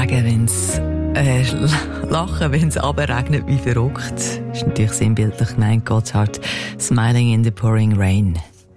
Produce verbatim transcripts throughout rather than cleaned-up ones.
sagen, wenn es äh, lachen, wenn es runterregnet wie verrückt. Das ist natürlich sinnbildlich gemeint. Gotthard, Smiling in the Pouring Rain.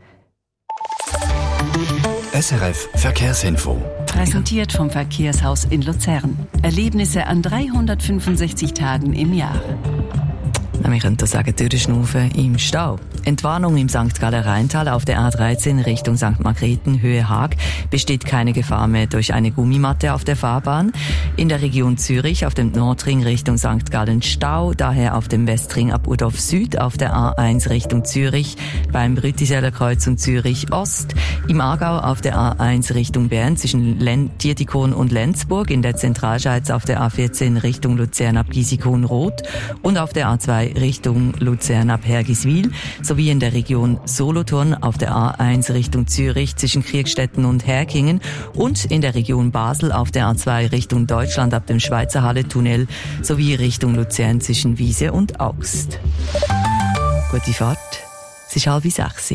S R F Verkehrsinfo. Präsentiert vom Verkehrshaus in Luzern. Erlebnisse an dreihundertfünfundsechzig Tagen im Jahr. Wir können da sagen, durchschnaufen im Stau. Entwarnung im Sankt Galler Rheintal auf der A dreizehn Richtung Sankt Margrethen, Höhe Haag, besteht keine Gefahr mehr durch eine Gummimatte auf der Fahrbahn. In der Region Zürich auf dem Nordring Richtung Sankt Gallen Stau, daher auf dem Westring ab Urdorf Süd auf der A eins Richtung Zürich, beim Brütiseller Kreuzung Zürich Ost, im Aargau auf der A eins Richtung Bern zwischen Dietikon und Lenzburg, in der Zentralschweiz auf der A vierzehn Richtung Luzern ab Gisikon Rot und auf der A zwei Richtung Luzern ab Hergiswil, sowie in der Region Solothurn auf der A eins Richtung Zürich zwischen Kriegstetten und Herkingen und in der Region Basel auf der A zwei Richtung Deutschland ab dem Schweizer Halle-Tunnel sowie Richtung Luzern zwischen Wiese und Augst. Gute Fahrt, es ist halb sechs.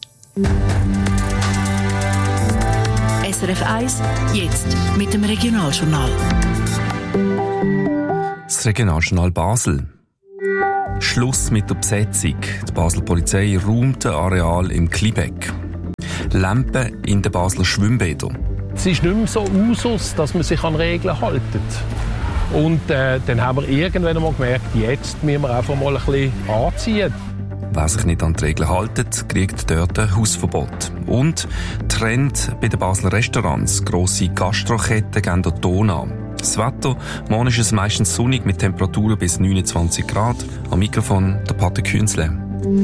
S R F eins, jetzt mit dem Regionaljournal. Das Regionaljournal Basel. Schluss mit der Besetzung. Die Basler Polizei räumt ein Areal im Klibeck. Lampen in den Basler Schwimmbädern. Es ist nicht mehr so Usus, dass man sich an Regeln hält. Und äh, dann haben wir irgendwann mal gemerkt, jetzt müssen wir einfach mal ein bisschen anziehen. Wer sich nicht an die Regeln hält, kriegt dort ein Hausverbot. Und Trend bei den Basler Restaurants. Grosse Gastroketten geben den Ton an. Das Wetter, morgen ist es meistens sonnig mit Temperaturen bis neunundzwanzig Grad. Am Mikrofon der Pater Künzle.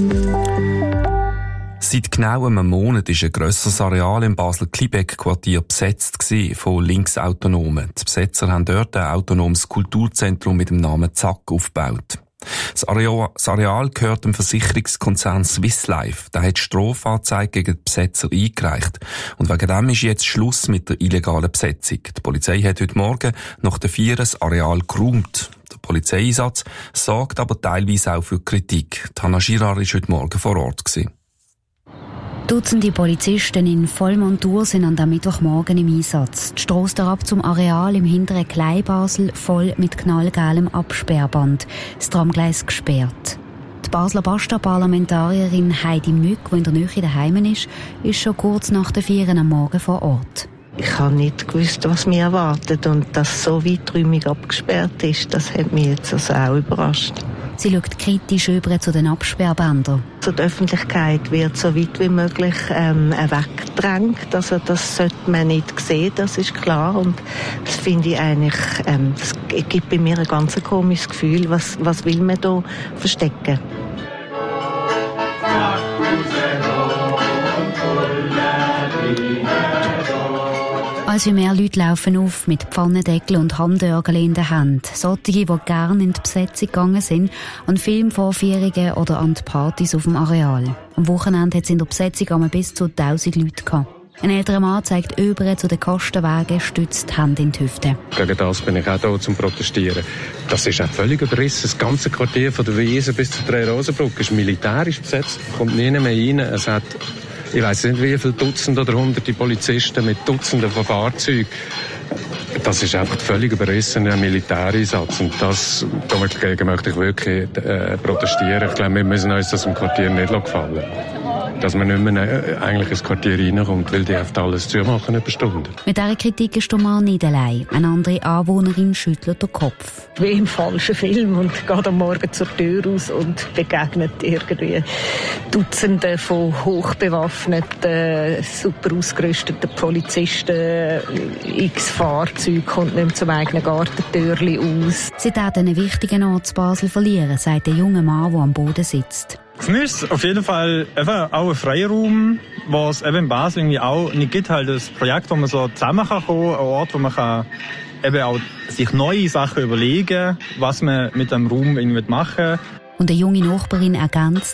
Seit genau einem Monat war ein grösseres Areal im Basler Klibeck-Quartier besetzt von Linksautonomen. Die Besetzer haben dort ein autonomes Kulturzentrum mit dem Namen Zack aufgebaut. Das Areal, das Areal gehört dem Versicherungskonzern Swiss Life. Der hat Strafanzeige gegen die Besetzer eingereicht. Und wegen dem ist jetzt Schluss mit der illegalen Besetzung. Die Polizei hat heute Morgen nach der Vier das Areal geräumt. Der Polizeieinsatz sorgt aber teilweise auch für Kritik. Hanna Girard war heute Morgen vor Ort gewesen. Dutzende Polizisten in Vollmontur sind an dem Mittwochmorgen im Einsatz. Die Strasse darab zum Areal im hinteren Kleinbasel voll mit knallgelbem Absperrband. Das Tramgleis gesperrt. Die Basler Basta-Parlamentarierin Heidi Mück, die in der Nähe daheim ist, ist schon kurz nach der Vieren am Morgen vor Ort. Ich habe nicht gewusst, was mich erwartet, und dass so weiträumig abgesperrt ist, das hat mich jetzt also auch überrascht. Sie schaut kritisch über zu den Absperrbändern. Also die Öffentlichkeit wird so weit wie möglich ähm, weggedrängt. Also das sollte man nicht sehen, das ist klar. Und das finde ich eigentlich, ähm, das gibt bei mir ein ganz komisches Gefühl. Was, was will man da verstecken? Also mehr Leute laufen auf mit Pfannendeckel und Handörgeln in der Hand. Solche, die gerne in die Besetzung gegangen sind, an Filmvorführungen oder an die Partys auf dem Areal. Am Wochenende hat es in der Besetzung bis zu tausend Leute gehabt. Ein älterer Mann zeigt über zu den Kastenwagen, stützt die Hände in die Hüfte. Gegen das bin ich auch hier zum Protestieren. Das ist auch völlig überrissen. Das ganze Quartier von der Wiese bis zur Drei-Rosenbrücke ist militärisch besetzt. Kommt niemand mehr rein. Es hat, ich weiss nicht wie viele Dutzend oder hunderte Polizisten mit Dutzenden von Fahrzeugen. Das ist einfach völlig überrissen, ein Militäreinsatz. Und das, dagegen möchte ich wirklich äh, protestieren. Ich glaube, wir müssen uns das im Quartier nicht gefallen. Dass man nicht mehr eigentlich ins Quartier reinkommt, weil die oft alles zumachen über Stunden. Mit dieser Kritik ist der Mann nicht allein. Eine andere Anwohnerin schüttelt den Kopf. Wie im falschen Film und geht am Morgen zur Tür raus und begegnet irgendwie Dutzende von hochbewaffneten, super ausgerüsteten Polizisten. X Fahrzeuge kommt nicht mehr zum eigenen Gartentürli aus. Sie werden einen wichtigen Ort zu Basel verlieren, sagt der junge Mann, der am Boden sitzt. Für mich ist es auf jeden Fall einfach auch ein Freiraum, was eben in Basel irgendwie auch nicht gibt, halt das Projekt, wo man so zusammen kann kommen, ein Ort, wo man kann eben auch sich neue Sachen überlegen, was man mit dem Raum irgendwie machen. Und eine junge Nachbarin ergänzt: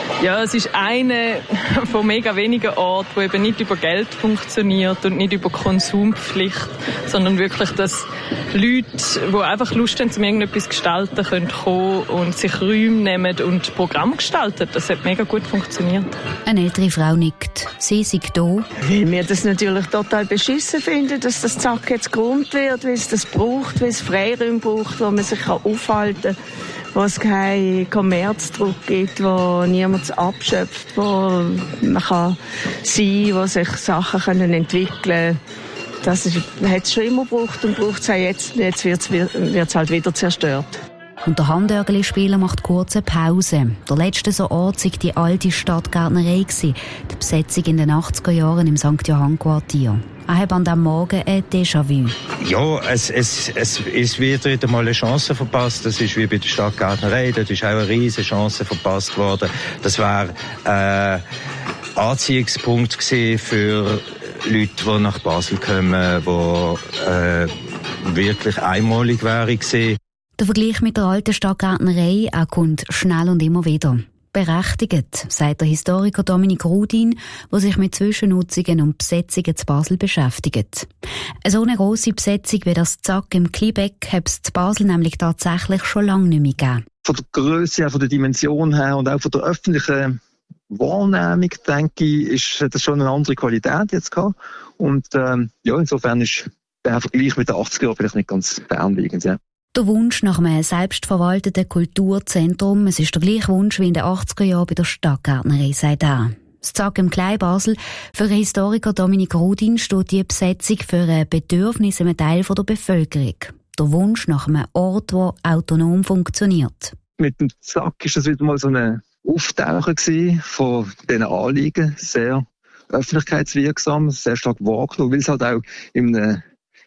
Ja, es ist einer von mega wenigen Orten, wo eben nicht über Geld funktioniert und nicht über Konsumpflicht, sondern wirklich, dass Leute, die einfach Lust haben, um irgendetwas zu gestalten, können kommen und sich Räume nehmen und Programm gestalten. Das hat mega gut funktioniert. Eine ältere Frau nickt. Sie sei da. Weil wir das natürlich total beschissen finden, dass das Zack jetzt geräumt wird, weil es das braucht, weil es Freiräume braucht, wo man sich aufhalten kann, wo es keinen Kommerzdruck gibt, wo niemand abschöpft, wo man kann sein, wo sich Sachen können entwickeln können. Das hat es schon immer gebraucht und braucht es auch jetzt. Jetzt wird es halt wieder zerstört. Und der Handörgeli-Spieler macht kurze Pause. Der letzte so Ort sei die alte Stadtgärtnerei gewesen, die Besetzung in den achtziger Jahren im Sankt Johann-Quartier. Er hat an diesem Morgen ein Déjà-vu. Ja, es, es, es ist wieder mal eine Chance verpasst. Das ist wie bei der Stadtgärtnerei. Dort ist auch eine riesige Chance verpasst worden. Das war äh, Anziehungspunkt gewesen für Leute, die nach Basel kommen, die äh, wirklich einmalig wären gewesen. Der Vergleich mit der alten Stadtgärtnerei er kommt schnell und immer wieder. Berechtigt, sagt der Historiker Dominik Rudin, der sich mit Zwischennutzungen und Besetzungen zu Basel beschäftigt. So eine grosse Besetzung wie das Zack im Klibeck hat es zu Basel nämlich tatsächlich schon lange nicht mehr gegeben. Von der Grösse, von der Dimension her und auch von der öffentlichen Wahrnehmung, denke ich, ist, hat das schon eine andere Qualität jetzt gehabt. Und ähm, ja, insofern ist der Vergleich mit den achtziger Jahren vielleicht nicht ganz fernliegend. Ja. Der Wunsch nach einem selbstverwalteten Kulturzentrum, es ist der gleiche Wunsch wie in den achtziger Jahren bei der Stadtgärtnerei, sagt er. Das Zack im Kleinbasel. Für den Historiker Dominik Rudin steht die Besetzung für ein Bedürfnis in einem Teil der Bevölkerung. Der Wunsch nach einem Ort, der autonom funktioniert. Mit dem Zack ist das wieder mal so ein Auftauchen gewesen von diesen Anliegen, sehr öffentlichkeitswirksam, sehr stark wahrgenommen, weil es halt auch in einem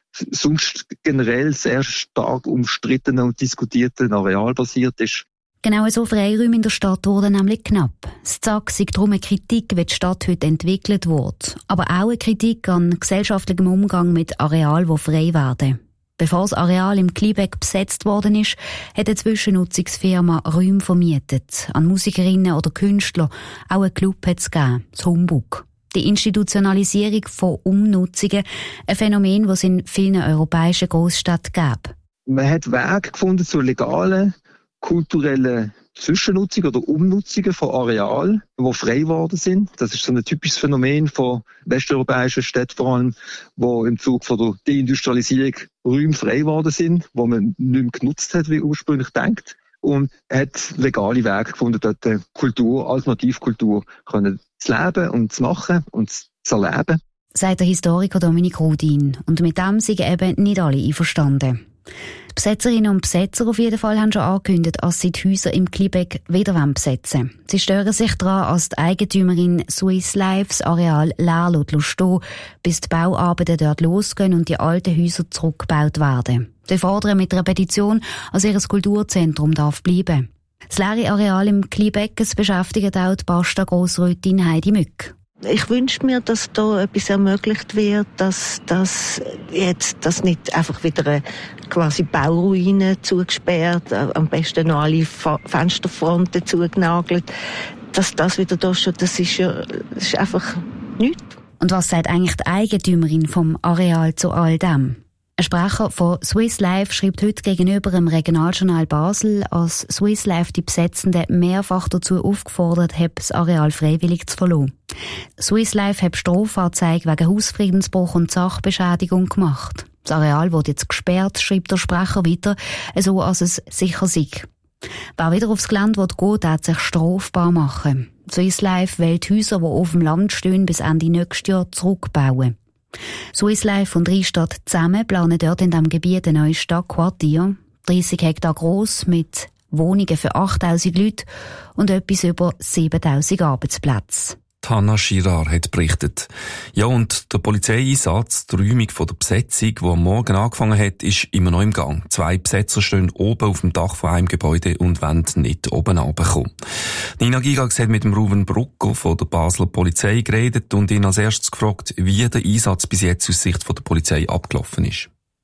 sonst generell sehr stark umstrittenen und diskutierten Areal basiert ist. Genau so Freiräume in der Stadt wurden nämlich knapp. Das Zack sei darum eine Kritik, wie die Stadt heute entwickelt wird. Aber auch eine Kritik an gesellschaftlichem Umgang mit Areal, die frei werden. Bevor das Areal im Klibeck besetzt worden ist, hat eine Zwischennutzungsfirma Räume vermietet. An Musikerinnen oder Künstler. Auch einen Club hat es gegeben, das Humbug. Die Institutionalisierung von Umnutzungen, ein Phänomen, das es in vielen europäischen Großstädten gab. Man hat Wege gefunden zu legalen, kulturellen Zwischennutzungen oder Umnutzungen von Arealen, die frei geworden sind. Das ist so ein typisches Phänomen von westeuropäischen Städten vor allem, wo im Zuge von der Deindustrialisierung Räume frei geworden sind, wo man nicht mehr genutzt hat, wie ursprünglich gedacht. Und hat legale Wege gefunden, dort Kultur, Alternativkultur können zu leben und zu machen und zu erleben. Sagt der Historiker Dominik Rudin. Und mit dem sind eben nicht alle einverstanden. Die Besetzerinnen und Besetzer auf jeden Fall haben schon angekündigt, dass sie die Häuser im Klibeck wieder besetzen wollen. Sie stören sich daran, als die Eigentümerin Swiss Life das Areal leer stehen, bis die Bauarbeiten dort losgehen und die alten Häuser zurückgebaut werden. Sie fordern mit einer Petition, dass ihr Kulturzentrum darf bleiben. Das leere Areal im Klibeck beschäftigt auch die Basta-Grossrätin Heidi Mück. Ich wünsche mir, dass da etwas ermöglicht wird, dass, dass jetzt das nicht einfach wieder eine quasi Bauruine zugesperrt, am besten noch alle Fensterfronten zugenagelt, dass das wieder da steht, das ist ja, das ist einfach nichts. Und was sagt eigentlich die Eigentümerin vom Areal zu all dem? Ein Sprecher von Swiss Life schreibt heute gegenüber dem Regionaljournal Basel, als Swiss Life die Besetzenden mehrfach dazu aufgefordert hat, das Areal freiwillig zu verlassen. Swiss Life hat Strafanzeige wegen Hausfriedensbruch und Sachbeschädigung gemacht. Das Areal wird jetzt gesperrt, schreibt der Sprecher weiter, so als es sicher sei. Wer wieder aufs Gelände geht, darf sich strafbar machen. Swiss Life will die Häuser, die auf dem Land stehen, bis Ende nächstes Jahr zurückbauen. Swiss Life und Rheinstadt zusammen planen dort in diesem Gebiet ein neues Stadtquartier, dreissig Hektar gross, mit Wohnungen für achttausend Leute und etwas über siebentausend Arbeitsplätze. Hanna Schirar hat berichtet. Ja, und der Polizeieinsatz, die Räumung von der Besetzung, die am Morgen angefangen hat, ist immer noch im Gang. Zwei Besetzer stehen oben auf dem Dach von einem Gebäude und wollen nicht oben runterkommen. Nina Gigax hat mit dem Ruben Brucker von der Basler Polizei geredet und ihn als erstes gefragt, wie der Einsatz bis jetzt aus Sicht von der Polizei abgelaufen ist.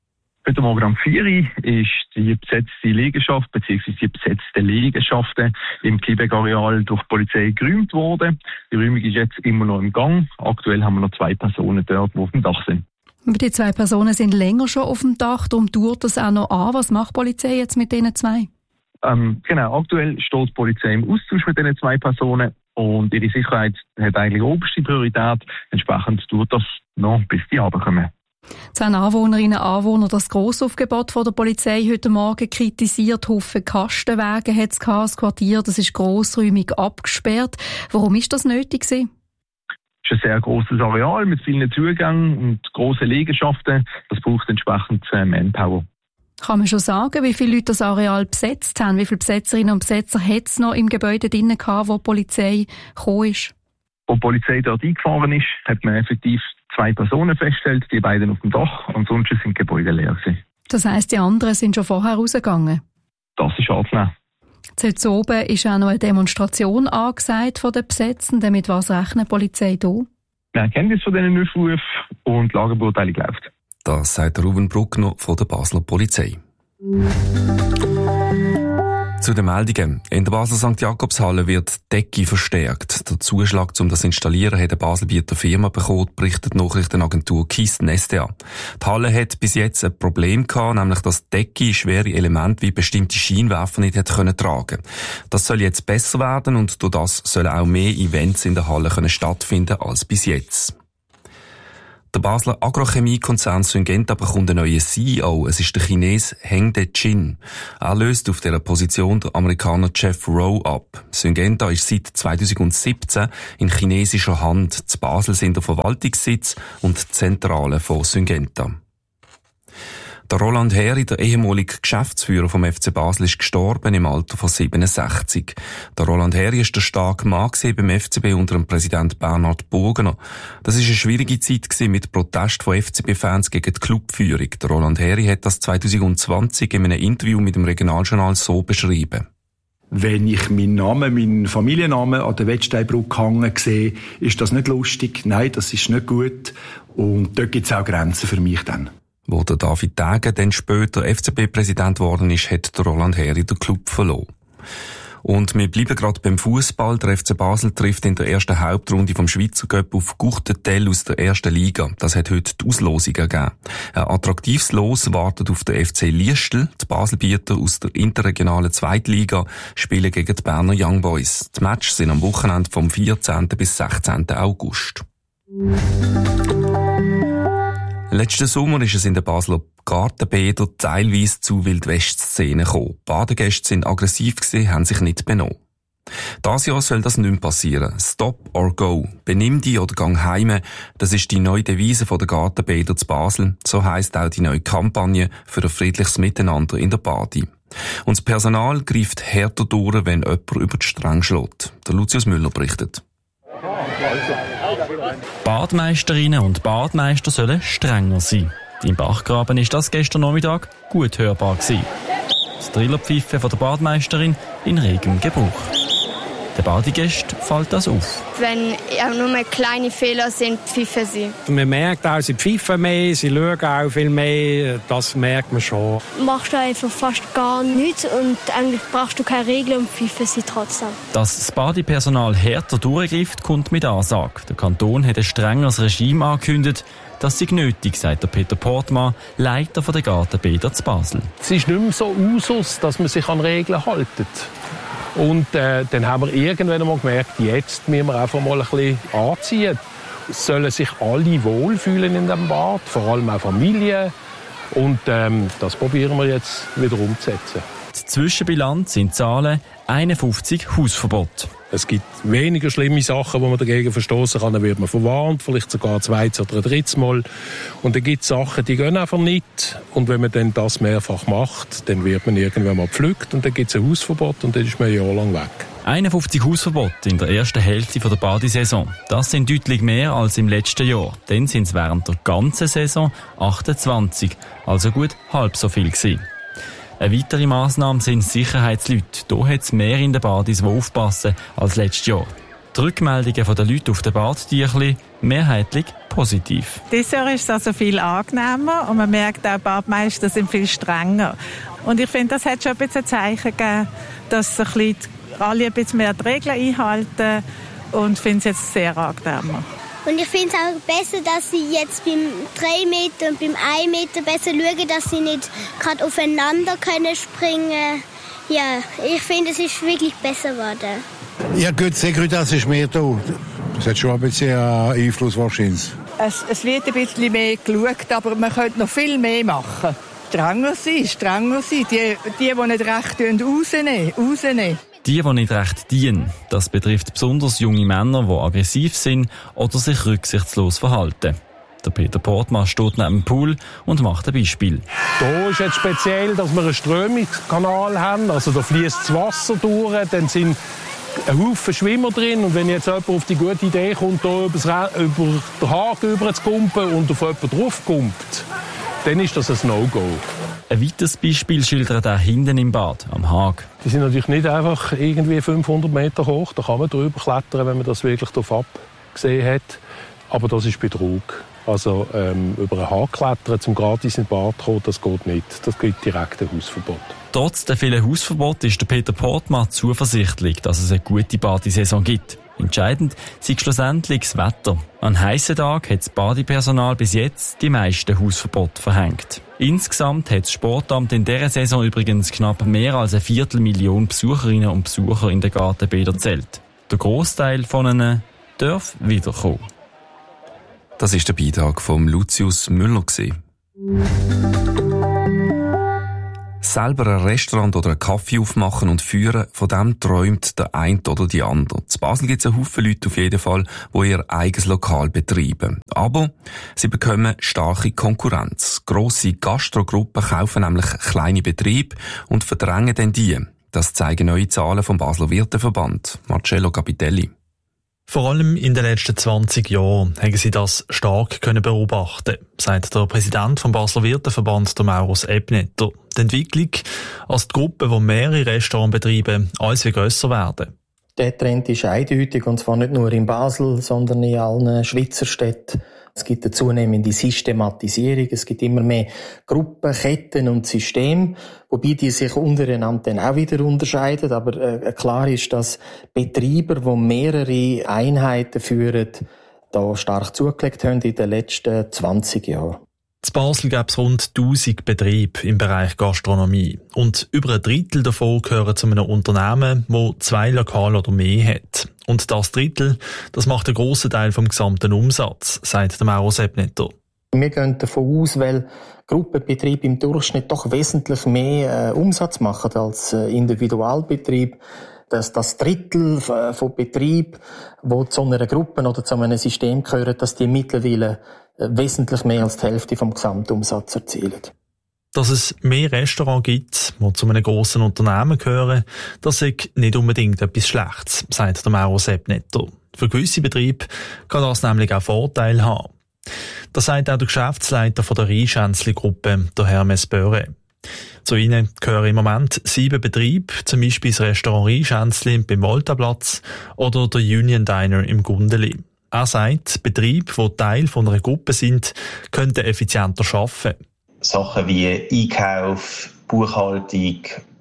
Heute Morgen um vier Uhr ist die besetzte Liegenschaft bzw. die besetzten Liegenschaften im Klibeck-Areal durch die Polizei geräumt worden. Die Räumung ist jetzt immer noch im Gang. Aktuell haben wir noch zwei Personen dort, die auf dem Dach sind. Die zwei Personen sind länger schon auf dem Dach, darum dauert das auch noch an. Was macht die Polizei jetzt mit diesen zwei? Ähm, genau, aktuell steht die Polizei im Austausch mit diesen zwei Personen und ihre Sicherheit hat eigentlich oberste Priorität. Entsprechend dauert das noch, bis die runterkommen. Jetzt haben Anwohnerinnen und Anwohner das Grossaufgebot von der Polizei heute Morgen kritisiert. Haufen Kastenwagen hat es gehabt. Das Quartier, das ist grossräumig abgesperrt. Warum ist das nötig gewesen? Es ist ein sehr grosses Areal mit vielen Zugängen und grossen Liegenschaften. Das braucht entsprechend äh, Manpower. Kann man schon sagen, wie viele Leute das Areal besetzt haben? Wie viele Besetzerinnen und Besetzer hat es noch im Gebäude drinnen gehabt, wo die Polizei gekommen ist? Als die Polizei dort eingefahren ist, hat man effektiv zwei Personen festgestellt, die beiden auf dem Dach. Ansonsten sind die Gebäude leer gewesen. Das heisst, die anderen sind schon vorher rausgegangen? Das ist anzunehmen. Jetzt oben ist auch noch eine Demonstration angesagt von den Besetzenden. Mit was rechnet die Polizei hier? Wir haben Kenntnis von diesen Aufrufen und die Lagebeurteilung läuft. Das sagt Ruben Bruckner von der Basler Polizei. Zu den Meldungen. In der Basler Sankt Jakobshalle wird die Decke verstärkt. Der Zuschlag, um das zu installieren, hat eine Baselbieter Firma bekommen, berichtet die Nachrichtenagentur Kisten S D A. Die Halle hat bis jetzt ein Problem gehabt, nämlich dass die Decke schwere Elemente wie bestimmte Scheinwerfer nicht hat können tragen. Das soll jetzt besser werden und durch das sollen auch mehr Events in der Halle können stattfinden als bis jetzt. Der Basler Agrochemiekonzern Syngenta bekommt einen neuen C E O. Es ist der Chines Heng De-Chin. Er löst auf dieser Position der Amerikaner Jeff Rowe ab. Syngenta ist seit zweitausendsiebzehn in chinesischer Hand. Zu Basel sind der Verwaltungssitz und die Zentrale von Syngenta. Der Roland Heri, der ehemalige Geschäftsführer vom F C Basel, ist gestorben im Alter von siebenundsechzig. Der Roland Heri ist der starke Mann beim F C B unter dem Präsident Bernhard Burgener. Das ist eine schwierige Zeit mit Protest von F C B-Fans gegen die Clubführung. Der Roland Heri hat das zweitausendzwanzig in einem Interview mit dem Regionaljournal so beschrieben. Wenn ich meinen Namen, meinen Familiennamen an der Wettsteinbrücke hängen sehe, ist das nicht lustig. Nein, das ist nicht gut. Und dort gibt es auch Grenzen für mich dann. Wo der David Degen dann später F C B-Präsident geworden ist, hat der Roland Heri den Club verloren. Und wir bleiben gerade beim Fußball. Der F C Basel trifft in der ersten Hauptrunde vom Schweizer Cup auf Guchtentel aus der ersten Liga. Das hat heute die Auslosung gegeben. Ein attraktives Los wartet auf den F C Liestel. Die Baselbieter aus der interregionalen Zweitliga spielen gegen die Berner Young Boys. Die Matches sind am Wochenende vom vierzehnten bis sechzehnten August. Letzten Sommer ist es in den Basler Gartenbädern teilweise zu Wildwest-Szenen gekommen. Badegäste sind aggressiv gewesen, haben sich nicht benommen. Dieses Jahr soll das nicht mehr passieren. Stop or go. Benimm dich oder gang heim. Das ist die neue Devise der Gartenbäder zu Basel. So heisst auch die neue Kampagne für ein friedliches Miteinander in der Badi. Und das Personal greift härter durch, wenn jemand über die Stränge schlägt. Der Lucius Müller berichtet. Badmeisterinnen und Badmeister sollen strenger sein. Im Bachgraben ist das gestern Nachmittag gut hörbar gewesen. Das Trillerpfeifen von der Badmeisterin in regem Gebrauch. Den Badegästen fällt das auf. Wenn auch nur kleine Fehler sind, pfeifen sie. Man merkt auch, sie pfeifen mehr, sie schauen auch viel mehr. Das merkt man schon. Machst du einfach fast gar nichts und eigentlich brauchst du keine Regeln und pfeifen sie trotzdem. Dass das Badepersonal härter durchgreift, kommt mit Ansage. Der Kanton hat ein strengeres Regime angekündigt. Das sei nötig, sagt der Peter Portmann, Leiter der Gartenbäder zu Basel. Es ist nicht mehr so Usus, dass man sich an Regeln hält. Und äh, dann haben wir irgendwann einmal gemerkt, jetzt müssen wir einfach mal ein bisschen anziehen. Es sollen sich alle wohlfühlen in dem Bad, vor allem auch Familien. Und ähm, das probieren wir jetzt wieder umzusetzen. Die Zwischenbilanz sind Zahlen einundfünfzig Hausverbote. Es gibt weniger schlimme Sachen, wo man dagegen verstoßen kann. Dann wird man verwarnt, vielleicht sogar ein zweites oder ein drittes Mal. Und dann gibt es Sachen, die gehen einfach nicht. Und wenn man dann das mehrfach macht, dann wird man irgendwann mal gepflückt und dann gibt es ein Hausverbot und dann ist man ein Jahr lang weg. einundfünfzig Hausverbote in der ersten Hälfte der Badesaison. Das sind deutlich mehr als im letzten Jahr. Dann sind es während der ganzen Saison achtundzwanzig, also gut halb so viel gewesen. Eine weitere Massnahme sind Sicherheitsleute. Hier hat es mehr in den Badis, die aufpassen, als letztes Jahr. Die Rückmeldungen der Leute auf den Badtierchen mehrheitlich positiv. Dessert ist also viel angenehmer und man merkt auch, die Badmeister sind viel strenger. Und ich finde, das hat schon ein bisschen ein Zeichen gegeben, dass ein bisschen alle ein bisschen mehr die Regeln einhalten und finde es jetzt sehr angenehmer. Und ich finde es auch besser, dass sie jetzt beim drei Meter und beim ein Meter besser schauen, dass sie nicht gerade aufeinander können springen. Ja, ich finde, es ist wirklich besser geworden. Ja gut, Securitas ist mehr da. Das hat schon ein bisschen Einfluss wahrscheinlich. Es, es wird ein bisschen mehr geschaut, aber man könnte noch viel mehr machen. Strenger sein, strenger sein. Die, die, die nicht recht rausnehmen, rausnehmen. Die, die nicht recht dienen, das betrifft besonders junge Männer, die aggressiv sind oder sich rücksichtslos verhalten. Der Peter Portmann steht neben dem Pool und macht ein Beispiel. Hier ist jetzt speziell, dass wir einen Strömungskanal haben, also da fließt das Wasser durch, dann sind ein Haufen Schwimmer drin und wenn jetzt jemand auf die gute Idee kommt, hier über den Haken rüber zu kumpen und auf jemanden drauf kumpt, dann ist das ein No-Go. Ein weiteres Beispiel schildert er hinten im Bad, am Haag. Die sind natürlich nicht einfach irgendwie fünfhundert Meter hoch, da kann man drüber klettern, wenn man das wirklich darauf abgesehen hat. Aber das ist Betrug. Also ähm, über einen Haag klettern, zum gratis in den Bad zu kommen, das geht nicht. Das gibt direkt ein Hausverbot. Trotz der vielen Hausverbote ist der Peter Portmann zuversichtlich, dass es eine gute Badesaison gibt. Entscheidend ist schlussendlich das Wetter. An heissen Tagen hat das Badepersonal bis jetzt die meisten Hausverbote verhängt. Insgesamt hat das Sportamt in dieser Saison übrigens knapp mehr als eine Viertelmillion Besucherinnen und Besucher in den Gartenbädern gezählt. Der Grossteil von ihnen darf wiederkommen. Das war der Beitrag von Lucius Müller. Selber ein Restaurant oder einen Kaffee aufmachen und führen, von dem träumt der eine oder die andere. In Basel gibt es einen Haufen Leute auf jeden Fall, die ihr eigenes Lokal betreiben. Aber sie bekommen starke Konkurrenz. Grosse Gastrogruppen kaufen nämlich kleine Betriebe und verdrängen dann die. Das zeigen neue Zahlen vom Basler Wirteverband. Marcello Capitelli. Vor allem in den letzten zwanzig Jahren haben sie das stark können beobachten, sagt der Präsident vom Basler Wirteverband, der Maurus Ebneter. Die Entwicklung, als die Gruppen, die mehrere Restaurants betreiben, alles wie grösser werden. Der Trend ist eindeutig, und zwar nicht nur in Basel, sondern in allen Schweizer Städten. Es gibt eine zunehmende Systematisierung, es gibt immer mehr Gruppen, Ketten und Systeme, wobei die sich untereinander dann auch wieder unterscheiden. Aber äh, klar ist, dass Betreiber, die mehrere Einheiten führen, da stark zugelegt haben in den letzten zwanzig Jahren. In Basel gäbe es rund tausend Betriebe im Bereich Gastronomie. Und über ein Drittel davon gehören zu einem Unternehmen, das zwei Lokale oder mehr hat. Und das Drittel, das macht einen grossen Teil vom gesamten Umsatz, sagt der Maurus Ebneter. Wir gehen davon aus, weil Gruppenbetriebe im Durchschnitt doch wesentlich mehr äh, Umsatz machen als äh, Individualbetrieb. Dass das Drittel von Betrieben, die zu einer Gruppe oder zu einem System gehören, dass die mittlerweile wesentlich mehr als die Hälfte vom Gesamtumsatz erzielen. Dass es mehr Restaurants gibt, die zu einem grossen Unternehmen gehören, das ist nicht unbedingt etwas Schlechtes, sagt der Maurus Ebneter. Für gewisse Betriebe kann das nämlich auch Vorteile haben. Das sagt auch der Geschäftsleiter von der Rheinschänzli-Gruppe, der Hermes Böhre. Zu ihnen gehören im Moment sieben Betriebe, zum Beispiel das Restaurant Rheinschänzli beim Voltaplatz oder der Union Diner im Gundeli. Er sagt, Betriebe, die Teil von einer Gruppe sind, könnten effizienter arbeiten. Sachen wie Einkauf, Buchhaltung,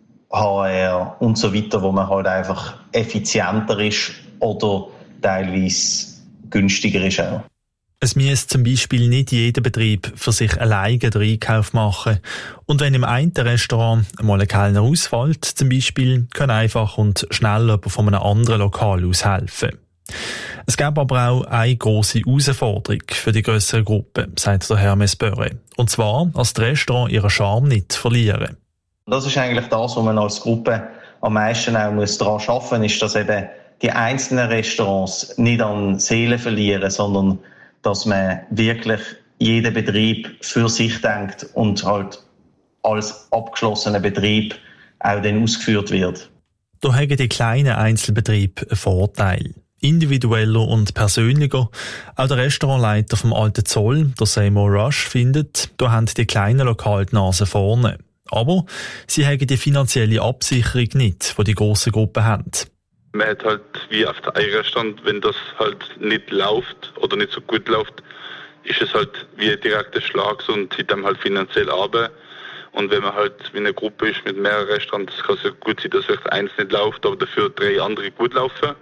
H R und so weiter, wo man halt einfach effizienter ist oder teilweise günstiger ist auch. Es müsste zum Beispiel nicht jeder Betrieb für sich alleine den Einkauf machen. Und wenn im einen Restaurant mal ein Kellner ausfällt, zum Beispiel, kann einfach und schnell jemand von einem anderen Lokal aus helfen. Es gäbe aber auch eine grosse Herausforderung für die grösseren Gruppen, sagt der Hermes Böhre. Und zwar, dass die Restaurants ihren Charme nicht verlieren. Das ist eigentlich das, was man als Gruppe am meisten auch muss daran arbeiten muss, ist, dass eben die einzelnen Restaurants nicht an Seele verlieren, sondern dass man wirklich jeden Betrieb für sich denkt und halt als abgeschlossener Betrieb auch dann ausgeführt wird. Da haben die kleinen Einzelbetriebe einen Vorteil. Individueller und persönlicher. Auch der Restaurantleiter vom Alten Zoll, der Seymour Rush, findet, da haben die kleinen Lokale die Nase vorne. Aber sie haben die finanzielle Absicherung nicht, die die grossen Gruppen haben. Man hat halt wie auf der eigenen Stand, wenn das halt nicht läuft oder nicht so gut läuft, ist es halt wie ein direkter Schlag und zieht einem halt finanziell ab. Und wenn man halt wie eine Gruppe ist mit mehreren Restaurants, kann es gut sein, dass vielleicht eins nicht läuft, aber dafür drei andere gut laufen.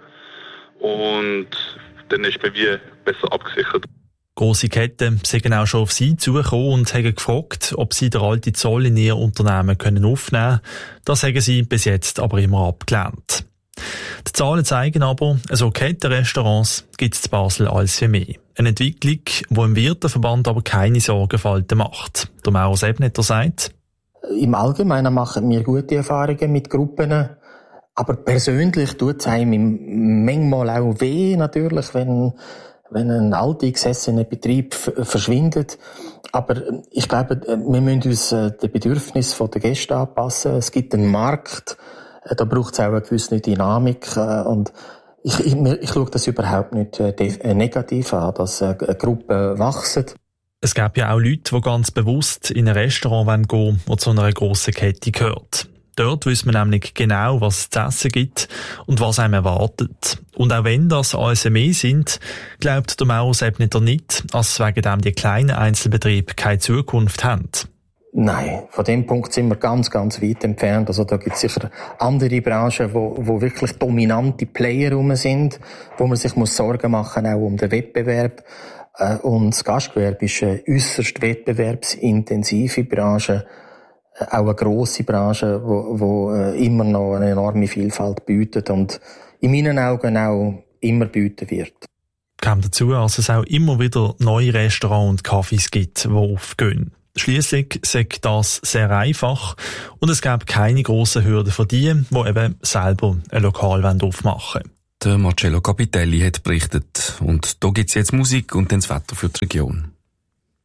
Und dann ist man wie besser abgesichert. Grosse Ketten sind auch schon auf sie zugekommen und haben gefragt, ob sie den alten Zoll in ihr Unternehmen können aufnehmen können. Das haben sie bis jetzt aber immer abgelehnt. Die Zahlen zeigen aber, so Kettenrestaurants gibt es in Basel als für mehr. Eine Entwicklung, die im Wirteverband aber keine Sorgenfalten macht. Der Mauro Sebnetter sagt: Im Allgemeinen machen wir gute Erfahrungen mit Gruppen. Aber persönlich tut es einem manchmal auch weh, natürlich, wenn, wenn ein alteingesessener Betrieb verschwindet. Aber ich glaube, wir müssen uns den Bedürfnissen der Gäste anpassen. Es gibt einen Markt, da braucht es auch eine gewisse Dynamik. Und ich, ich, ich schaue das überhaupt nicht negativ an, dass Gruppen wachsen. Es gibt ja auch Leute, die ganz bewusst in ein Restaurant gehen wollen, das zu einer grossen Kette gehört. Dort wissen wir nämlich genau, was es zu essen gibt und was einem erwartet. Und auch wenn das A S M E sind, glaubt der Mauro Sebnetter nicht, dass wegen dem die kleinen Einzelbetriebe keine Zukunft haben. Nein, von dem Punkt sind wir ganz, ganz weit entfernt. Also da gibt es sicher andere Branchen, wo, wo wirklich dominante Player rum sind, wo man sich muss Sorgen machen auch um den Wettbewerb. Und das Gastgewerbe ist eine äusserst wettbewerbsintensive Branche. Auch eine grosse Branche, wo, wo immer noch eine enorme Vielfalt bietet und in meinen Augen auch immer bieten wird. Kommt dazu, dass es auch immer wieder neue Restaurants und Cafés gibt, die aufgehen. Schliesslich sagt das sehr einfach und es gibt keine grossen Hürden für die, die eben selber ein Lokal aufmachen wollen. Der Marcello Capitelli hat berichtet. Und da gibt's jetzt Musik und dann das Wetter für die Region.